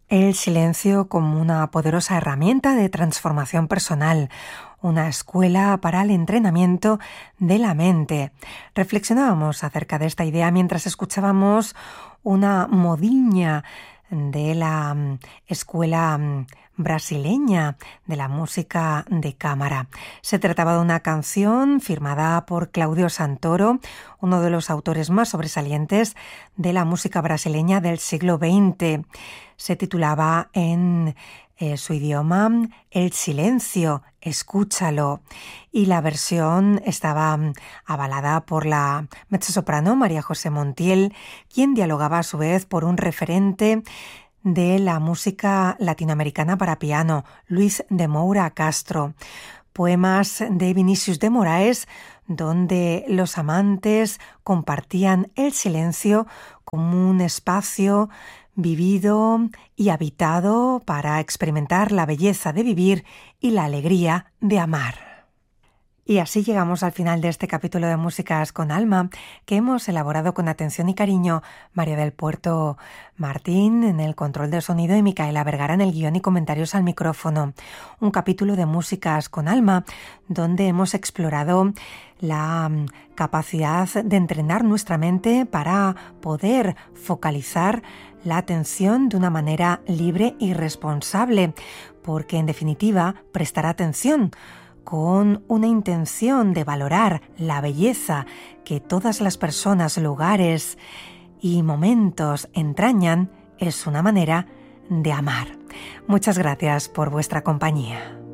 El silencio como una poderosa herramienta de transformación personal, una escuela para el entrenamiento de la mente. Reflexionábamos acerca de esta idea mientras escuchábamos una modiña de la escuela brasileña de la música de cámara. Se trataba de una canción firmada por Claudio Santoro, uno de los autores más sobresalientes de la música brasileña del siglo XX. Se titulaba en su idioma El silencio, escúchalo, y la versión estaba avalada por la mezzosoprano María José Montiel, quien dialogaba a su vez por un referente de la música latinoamericana para piano, Luis de Moura Castro. Poemas de Vinícius de Moraes, donde los amantes compartían el silencio como un espacio vivido y habitado para experimentar la belleza de vivir y la alegría de amar. Y así llegamos al final de este capítulo de Músicas con Alma, que hemos elaborado con atención y cariño María del Puerto Martín en el control de sonido y Micaela Vergara en el guión y comentarios al micrófono. Un capítulo de Músicas con Alma, donde hemos explorado la capacidad de entrenar nuestra mente para poder focalizar la atención de una manera libre y responsable, porque en definitiva prestar atención con una intención de valorar la belleza que todas las personas, lugares y momentos entrañan es una manera de amar. Muchas gracias por vuestra compañía.